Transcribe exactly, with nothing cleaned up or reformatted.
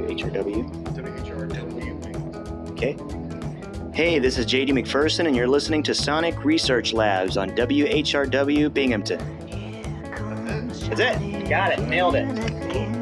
H R W? W H R W. Okay. Hey, this is J D McPherson, and you're listening to Sonic Research Labs on W H R W Binghamton. That's it. Got it. Nailed it.